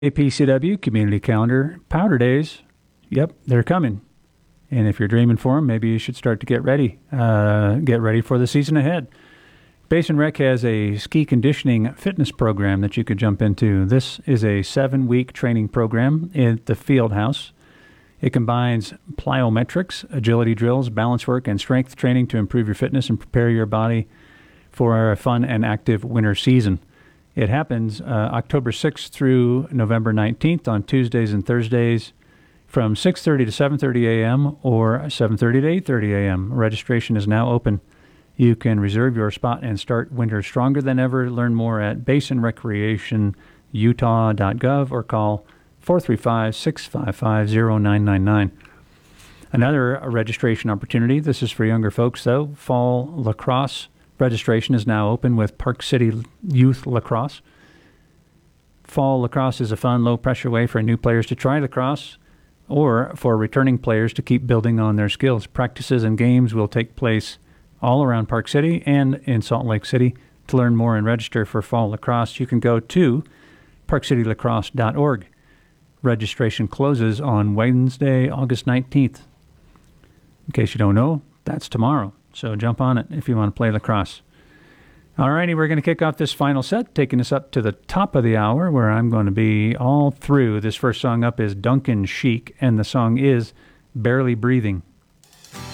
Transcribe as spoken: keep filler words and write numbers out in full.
A P C W Community Calendar Powder Days. Yep, they're coming. And if you're dreaming for them, maybe you should start to get ready. Uh, get ready for the season ahead. Basin Rec has a ski conditioning fitness program that you could jump into. This is a seven-week training program at the Field House. It combines plyometrics, agility drills, balance work, and strength training to improve your fitness and prepare your body for a fun and active winter season. It happens uh, October sixth through November nineteenth on Tuesdays and Thursdays from six thirty to seven thirty a.m. or seven thirty to eight thirty a.m. Registration is now open. You can reserve your spot and start winter stronger than ever. Learn more at basin recreation utah dot gov or call four three five, six five five, zero nine nine nine. Another registration opportunity, this is for younger folks though, fall lacrosse. Registration is now open with Park City Youth Lacrosse. Fall lacrosse is a fun, low-pressure way for new players to try lacrosse or for returning players to keep building on their skills. Practices and games will take place all around Park City and in Salt Lake City. To learn more and register for fall lacrosse, you can go to park city lacrosse dot org. Registration closes on Wednesday, August nineteenth. In case you don't know, that's tomorrow. So jump on it if you want to play lacrosse. All righty, we're going to kick off this final set, taking us up to the top of the hour where I'm going to be all through. This first song up is Duncan Sheik, and the song is Barely Breathing.